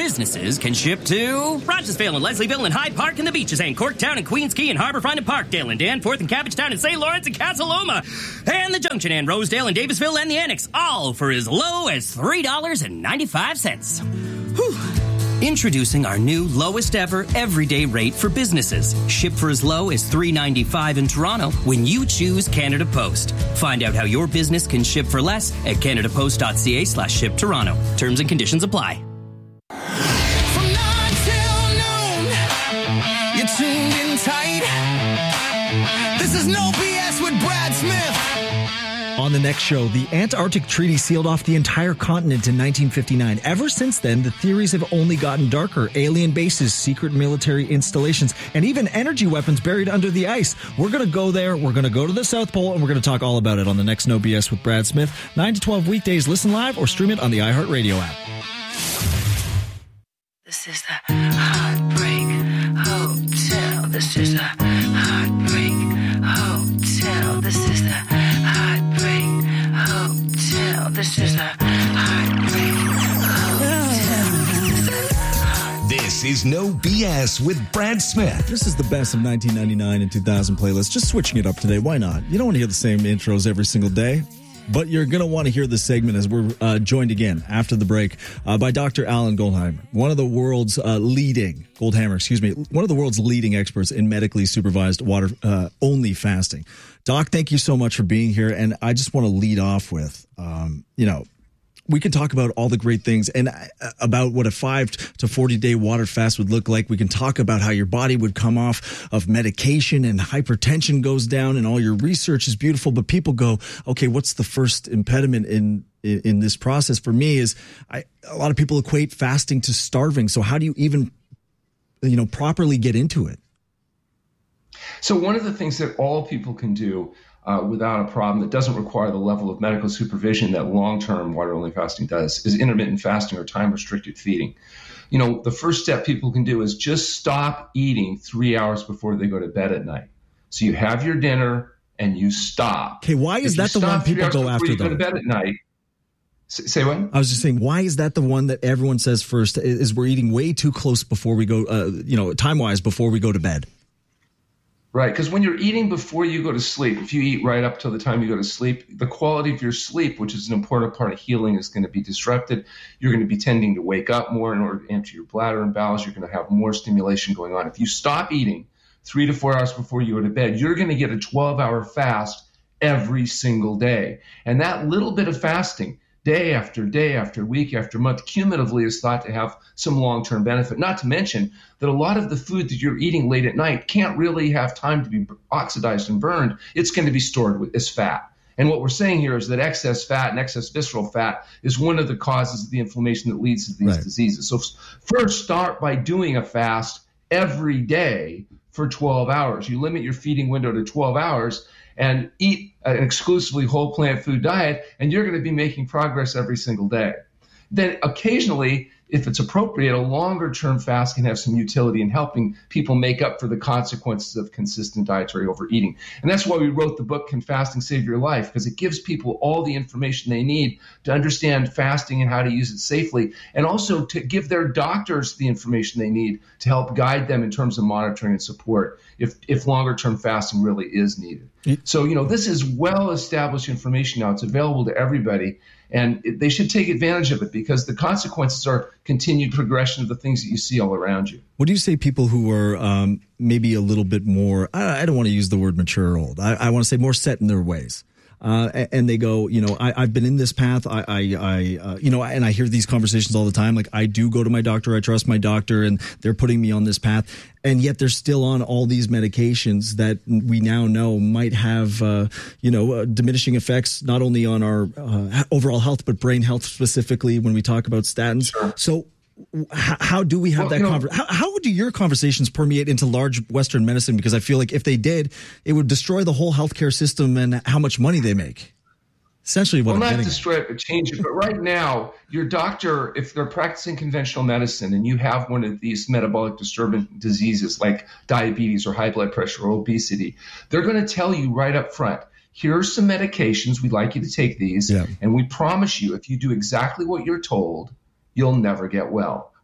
businesses can ship to Rochesville and Leslieville and Hyde Park and the Beaches and Corktown and Queens Quay and Harbourfront and Parkdale and Danforth and Cabbagetown and St. Lawrence and Casa Loma and the Junction and Rosedale and Davisville and the Annex, all for as low as $3.95. Whew. Introducing our new lowest ever everyday rate for businesses. Ship for as low as $3.95 in Toronto when you choose Canada Post. Find out how your business can ship for less at canadapost.ca/ship Toronto. Terms and conditions apply. From 9 till noon, you're tuned in tight. This is No BS with Brad Smith. On the next show, the Antarctic Treaty sealed off the entire continent in 1959. Ever since then, the theories have only gotten darker. Alien bases, secret military installations, and even energy weapons buried under the ice. We're going to go there. We're going to go to the South Pole, and we're going to talk all about it on the next No BS with Brad Smith. 9 to 12 weekdays. Listen live or stream it on the iHeartRadio app. This is the Heartbreak Hotel. This is the Heartbreak Hotel. This is the Heartbreak Hotel. This is the Heartbreak Hotel. This is No BS with Brad Smith. This is the best of 1999 and 2000 playlist. Just switching it up today. Why not? You don't want to hear the same intros every single day. But you're going to want to hear this segment as we're joined again after the break by Dr. Alan Goldhammer, one of the world's leading experts in medically supervised water-only fasting. Doc, thank you so much for being here. And I just want to lead off with, we can talk about all the great things and about what a 5 to 40 day water fast would look like. We can talk about how your body would come off of medication and hypertension goes down and all your research is beautiful. But people go, okay, what's the first impediment in this process? For me is a lot of people equate fasting to starving. So how do you even, properly get into it? So one of the things that all people can do without a problem that doesn't require the level of medical supervision that long-term water-only fasting does is intermittent fasting or time-restricted feeding. The first step people can do is just stop eating 3 hours before they go to bed at night. So you have your dinner and you stop. Okay, why is that the one people go after, though? Go to bed at night. Say what? I was just saying, why is that the one that everyone says first? Is we're eating way too close before we go, time-wise, before we go to bed? Right, because when you're eating before you go to sleep, if you eat right up till the time you go to sleep, the quality of your sleep, which is an important part of healing, is going to be disrupted. You're going to be tending to wake up more in order to empty your bladder and bowels. You're going to have more stimulation going on. If you stop eating 3 to 4 hours before you go to bed, you're going to get a 12-hour fast every single day. And that little bit of fasting, day after day after week after month, cumulatively is thought to have some long-term benefit. Not to mention that a lot of the food that you're eating late at night can't really have time to be oxidized and burned. It's going to be stored as fat. And what we're saying here is that excess fat and excess visceral fat is one of the causes of the inflammation that leads to these diseases. So first, start by doing a fast every day for 12 hours. You limit your feeding window to 12 hours and eat an exclusively whole plant food diet, and you're going to be making progress every single day. Then occasionally, if it's appropriate, a longer-term fast can have some utility in helping people make up for the consequences of consistent dietary overeating. And that's why we wrote the book, Can Fasting Save Your Life? Because it gives people all the information they need to understand fasting and how to use it safely, and also to give their doctors the information they need to help guide them in terms of monitoring and support if longer-term fasting really is needed. So, this is well-established information now. It's available to everybody, and they should take advantage of it because the consequences are continued progression of the things that you see all around you. What do you say people who are maybe a little bit more, I don't want to use the word mature or old, I want to say more set in their ways? And they go, I've been in this path. And I hear these conversations all the time. Like, I do go to my doctor. I trust my doctor and they're putting me on this path. And yet they're still on all these medications that we now know might have, diminishing effects, not only on our overall health, but brain health specifically when we talk about statins. Sure. So how do we have that conversation? How do your conversations permeate into large Western medicine? Because I feel like if they did, it would destroy the whole healthcare system and how much money they make. Essentially what I'm getting at. Not destroy it, but change it. But right now, your doctor, if they're practicing conventional medicine and you have one of these metabolic disturbance diseases like diabetes or high blood pressure or obesity, they're going to tell you right up front, here are some medications. We'd like you to take these. Yeah. And we promise you, if you do exactly what you're told, you'll never get well.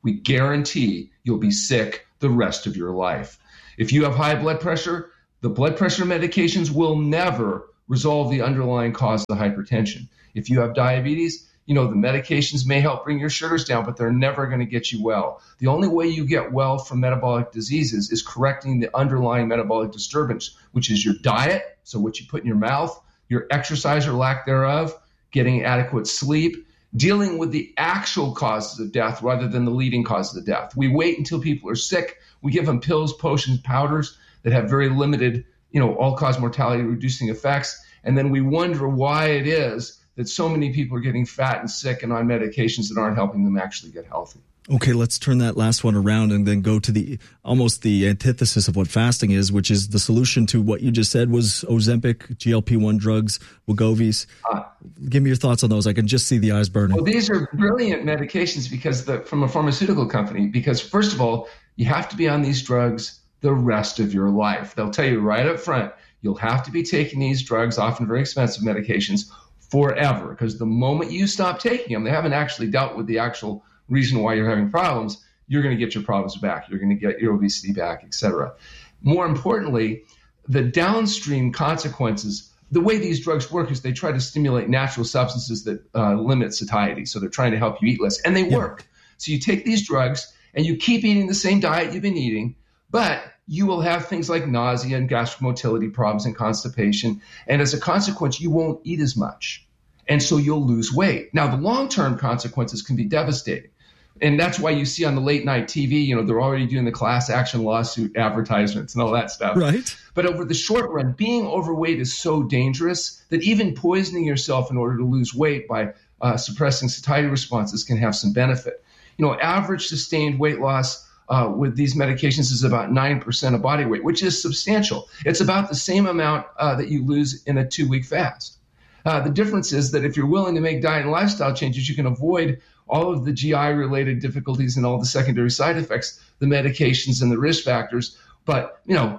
we guarantee you'll be sick the rest of your life. If you have high blood pressure, the blood pressure medications will never resolve the underlying cause of the hypertension. If you have diabetes, the medications may help bring your sugars down, but they're never going to get you well. The only way you get well from metabolic diseases is correcting the underlying metabolic disturbance, which is your diet, so what you put in your mouth, your exercise or lack thereof, getting adequate sleep, dealing with the actual causes of death rather than the leading causes of death. We wait until people are sick. We give them pills, potions, powders that have very limited, all-cause mortality reducing effects. And then we wonder why it is that so many people are getting fat and sick and on medications that aren't helping them actually get healthy. Okay, let's turn that last one around and then go to the antithesis of what fasting is, which is the solution to what you just said was Ozempic, GLP-1 drugs, Wegovys. Give me your thoughts on those. I can just see the eyes burning. Well, these are brilliant medications from a pharmaceutical company, because first of all, you have to be on these drugs the rest of your life. They'll tell you right up front, you'll have to be taking these drugs, often very expensive medications, forever, because the moment you stop taking them, they haven't actually dealt with the actual reason why you're having problems. You're going to get your problems back. You're going to get your obesity back, etc. More importantly, the downstream consequences, the way these drugs work is they try to stimulate natural substances that limit satiety. So they're trying to help you eat less, and they work. So you take these drugs and you keep eating the same diet you've been eating, but you will have things like nausea and gastric motility problems and constipation. And as a consequence, you won't eat as much. And so you'll lose weight. Now, the long-term consequences can be devastating. And that's why you see on the late night TV, they're already doing the class action lawsuit advertisements and all that stuff. Right. But over the short run, being overweight is so dangerous that even poisoning yourself in order to lose weight by suppressing satiety responses can have some benefit. Average sustained weight loss with these medications is about 9% of body weight, which is substantial. It's about the same amount that you lose in a 2-week fast. The difference is that if you're willing to make diet and lifestyle changes, you can avoid all of the GI-related difficulties and all the secondary side effects, the medications and the risk factors, but,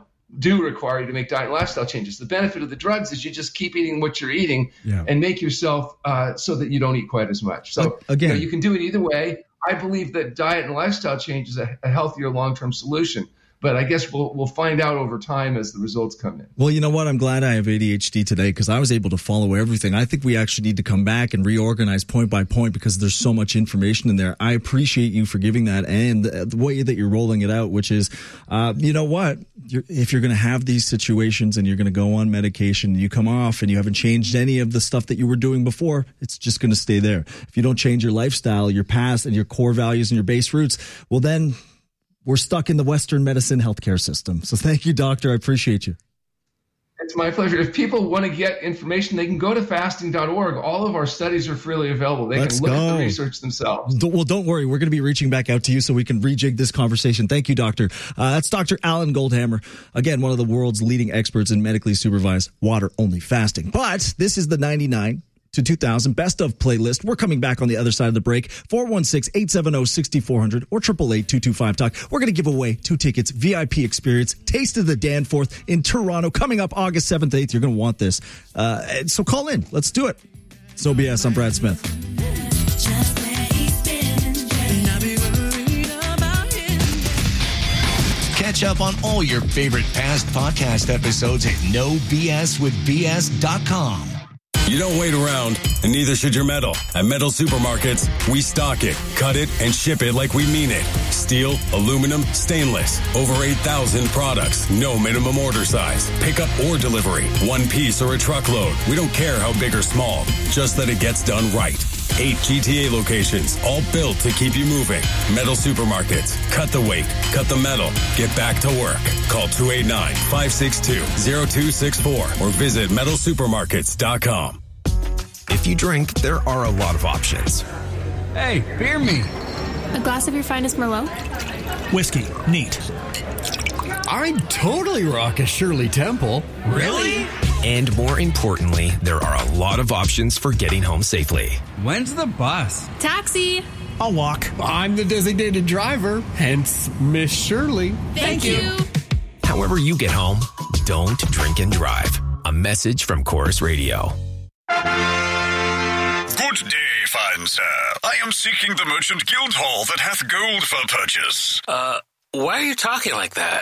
do require you to make diet and lifestyle changes. The benefit of the drugs is you just keep eating what you're eating and make yourself so that you don't eat quite as much. So, again, you can do it either way. I believe that diet and lifestyle change is a healthier long-term solution. But I guess we'll find out over time as the results come in. Well, you know what? I'm glad I have ADHD today because I was able to follow everything. I think we actually need to come back and reorganize point by point because there's so much information in there. I appreciate you for giving that and the way that you're rolling it out, which is, you know what? If you're going to have these situations and you're going to go on medication, you come off and you haven't changed any of the stuff that you were doing before, it's just going to stay there. If you don't change your lifestyle, your past and your core values and your base roots, well, then we're stuck in the Western medicine healthcare system. So thank you, doctor. I appreciate you. It's my pleasure. If people want to get information, they can go to fasting.org. All of our studies are freely available. They can look at the research themselves. Well, don't worry. We're going to be reaching back out to you so we can rejig this conversation. Thank you, doctor. That's Dr. Alan Goldhammer. Again, one of the world's leading experts in medically supervised water-only fasting. But this is the 99 to 2000 best of playlist. We're coming back on the other side of the break. 416-870-6400 or 888-225-TALK. We're going to give away 2 tickets, VIP experience, Taste of the Danforth in Toronto, coming up August 7th, 8th. You're going to want this. So call in. Let's do it. It's No BS. I'm Brad Smith. Catch up on all your favorite past podcast episodes at NoBSWithBS.com. You don't wait around, and neither should your metal. At Metal Supermarkets, we stock it, cut it, and ship it like we mean it. Steel, aluminum, stainless. Over 8,000 products. No minimum order size. Pickup or delivery. One piece or a truckload. We don't care how big or small. Just that it gets done right. 8 GTA locations, all built to keep you moving. Metal Supermarkets. Cut the weight. Cut the metal. Get back to work. Call 289-562-0264 or visit metalsupermarkets.com. If you drink, there are a lot of options. Hey, beer me. A glass of your finest Merlot? Whiskey. Neat. I'd totally rock a Shirley Temple. Really? And more importantly, there are a lot of options for getting home safely. When's the bus? Taxi. I'll walk. I'm the designated driver, hence Miss Shirley. Thank you. However you get home, don't drink and drive. A message from Chorus Radio. Good day, fine sir. I am seeking the merchant guild hall that hath gold for purchase. Why are you talking like that?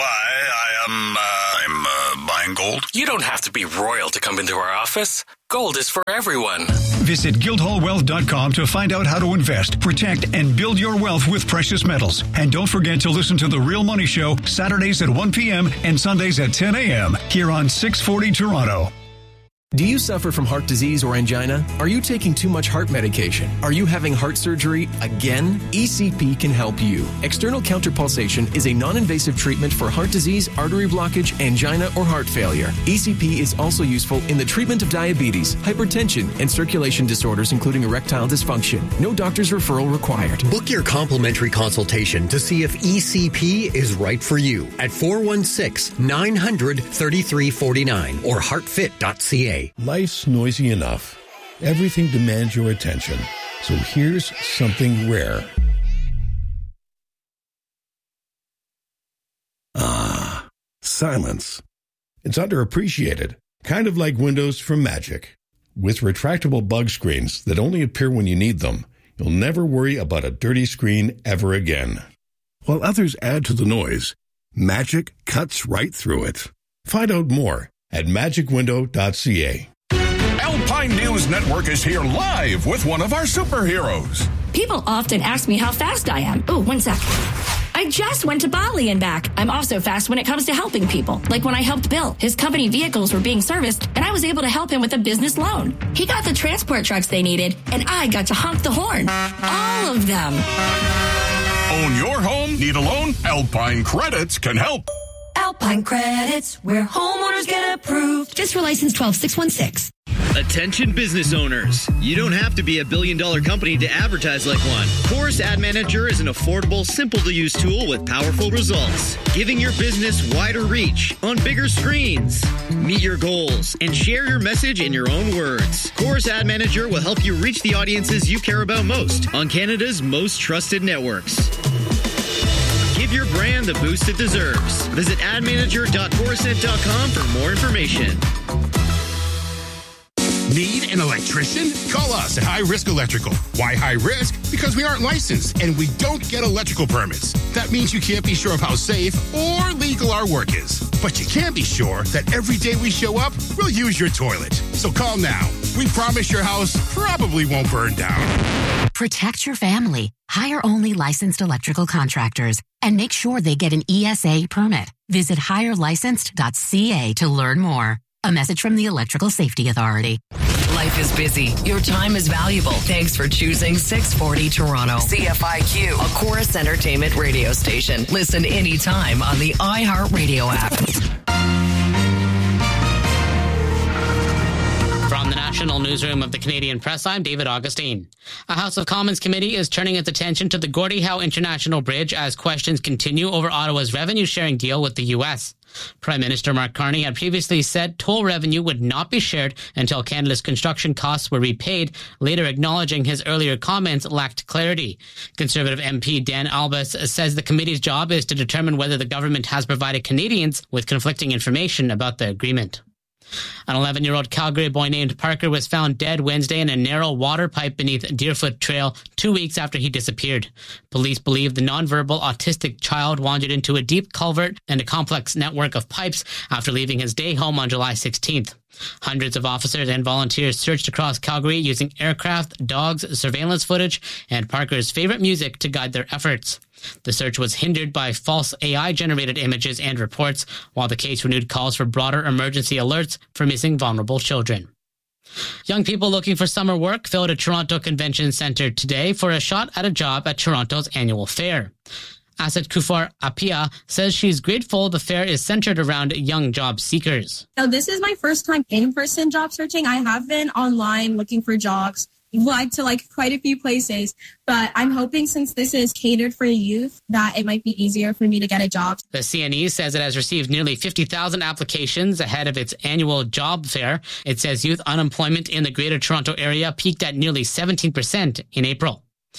I'm buying gold. You don't have to be royal to come into our office. Gold is for everyone. Visit guildhallwealth.com to find out how to invest, protect, and build your wealth with precious metals. And don't forget to listen to The Real Money Show Saturdays at 1 p.m. and Sundays at 10 a.m. here on 640 Toronto. Do you suffer from heart disease or angina? Are you taking too much heart medication? Are you having heart surgery again? ECP can help you. External counterpulsation is a non-invasive treatment for heart disease, artery blockage, angina, or heart failure. ECP is also useful in the treatment of diabetes, hypertension, and circulation disorders, including erectile dysfunction. No doctor's referral required. Book your complimentary consultation to see if ECP is right for you at 416-900-3349 or heartfit.ca. Life's noisy enough. Everything demands your attention. So here's something rare. Silence. It's underappreciated. Kind of like Windows from Magic. With retractable bug screens that only appear when you need them, you'll never worry about a dirty screen ever again. While others add to the noise, Magic cuts right through it. Find out more at magicwindow.ca. Alpine News Network is here live with one of our superheroes. People often ask me how fast I am. Oh, 1 sec. I just went to Bali and back. I'm also fast when it comes to helping people. Like when I helped Bill. His company vehicles were being serviced, and I was able to help him with a business loan. He got the transport trucks they needed, and I got to honk the horn. All of them. Own your home? Need a loan? Alpine Credits can help. Alpine Credits, where homeowners get approved. Just for license 12616. Attention business owners. You don't have to be a billion-dollar company to advertise like one. Chorus Ad Manager is an affordable, simple-to-use tool with powerful results, giving your business wider reach on bigger screens. Meet your goals and share your message in your own words. Chorus Ad Manager will help you reach the audiences you care about most on Canada's most trusted networks. Give your brand the boost it deserves. Visit admanager.chorusnet.com for more information. Need an electrician? Call us at High Risk Electrical. Why high risk? Because we aren't licensed and we don't get electrical permits. That means you can't be sure of how safe or legal our work is. But you can be sure that every day we show up, we'll use your toilet. So call now. We promise your house probably won't burn down. Protect your family. Hire only licensed electrical contractors and make sure they get an ESA permit. Visit hirelicensed.ca to learn more. A message from the Electrical Safety Authority. Life is busy. Your time is valuable. Thanks for choosing 640 Toronto. CFIQ, a Chorus Entertainment radio station. Listen anytime on the iHeartRadio app. From the National Newsroom of the Canadian Press, I'm David Augustine. A House of Commons committee is turning its attention to the Gordie Howe International Bridge as questions continue over Ottawa's revenue-sharing deal with the U.S. Prime Minister Mark Carney had previously said toll revenue would not be shared until Canada's construction costs were repaid, later acknowledging his earlier comments lacked clarity. Conservative MP Dan Albus says the committee's job is to determine whether the government has provided Canadians with conflicting information about the agreement. An 11-year-old Calgary boy named Parker was found dead Wednesday in a narrow water pipe beneath Deerfoot Trail 2 weeks after he disappeared. Police believe the nonverbal autistic child wandered into a deep culvert and a complex network of pipes after leaving his day home on July 16th. Hundreds of officers and volunteers searched across Calgary using aircraft, dogs, surveillance footage, and Parker's favorite music to guide their efforts. The search was hindered by false AI-generated images and reports, while the case renewed calls for broader emergency alerts for missing vulnerable children. Young people looking for summer work filled a Toronto Convention Centre today for a shot at a job at Toronto's annual fair. Asset Kufar Apia says she's grateful the fair is centered around young job seekers. So this is my first time in-person job searching. I have been online looking for jobs, applied to quite a few places, but I'm hoping since this is catered for youth that it might be easier for me to get a job. The CNE says it has received nearly 50,000 applications ahead of its annual job fair. It says youth unemployment in the Greater Toronto Area peaked at nearly 17% in April.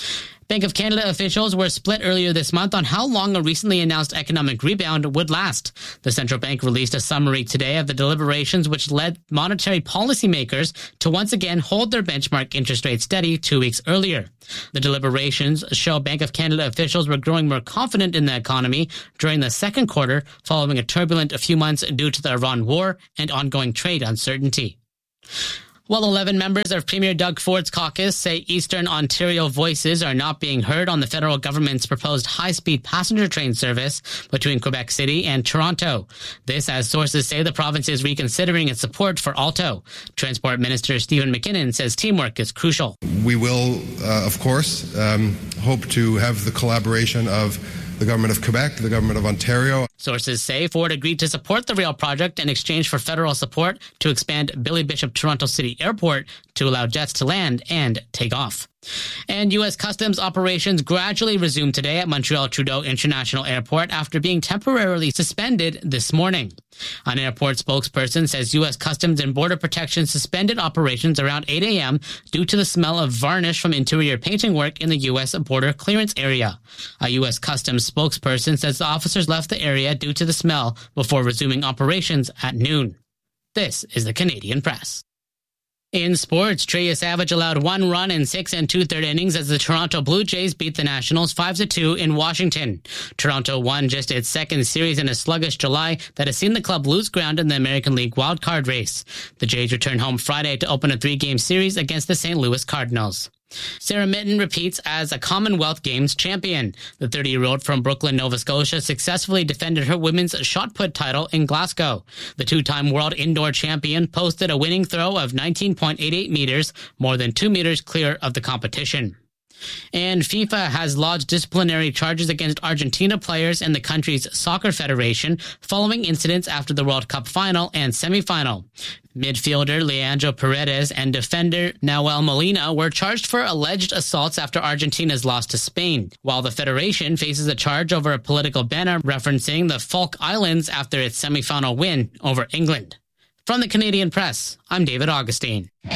Bank of Canada officials were split earlier this month on how long a recently announced economic rebound would last. The central bank released a summary today of the deliberations which led monetary policymakers to once again hold their benchmark interest rate steady 2 weeks earlier. The deliberations show Bank of Canada officials were growing more confident in the economy during the second quarter, following a turbulent few months due to the Iran war and ongoing trade uncertainty. While 11 members of Premier Doug Ford's caucus say Eastern Ontario voices are not being heard on the federal government's proposed high-speed passenger train service between Quebec City and Toronto. This as sources say the province is reconsidering its support for Alto. Transport Minister Stephen McKinnon says teamwork is crucial. We will, of course, hope to have the collaboration of the government of Quebec, the government of Ontario. Sources say Ford agreed to support the rail project in exchange for federal support to expand Billy Bishop Toronto City Airport to allow jets to land and take off. And U.S. Customs operations gradually resumed today at Montreal Trudeau International Airport after being temporarily suspended this morning. An airport spokesperson says U.S. Customs and Border Protection suspended operations around 8 a.m. due to the smell of varnish from interior painting work in the U.S. border clearance area. A U.S. Customs spokesperson says the officers left the area due to the smell before resuming operations at noon. This is the Canadian Press. In sports, Trey Savage allowed 1 run in 6 2/3 innings as the Toronto Blue Jays beat the Nationals 5-2 in Washington. Toronto won just its second series in a sluggish July that has seen the club lose ground in the American League wildcard race. The Jays return home Friday to open a 3-game series against the St. Louis Cardinals. Sarah Mitten repeats as a Commonwealth Games champion. The 30-year-old from Brooklyn, Nova Scotia successfully defended her women's shot put title in Glasgow. The two-time world indoor champion posted a winning throw of 19.88 meters, more than 2 meters clear of the competition. And FIFA has lodged disciplinary charges against Argentina players and the country's soccer federation following incidents after the World Cup final and semifinal. Midfielder Leandro Paredes and defender Nahuel Molina were charged for alleged assaults after Argentina's loss to Spain, while the federation faces a charge over a political banner referencing the Falk Islands after its semifinal win over England. From the Canadian Press, I'm David Augustine.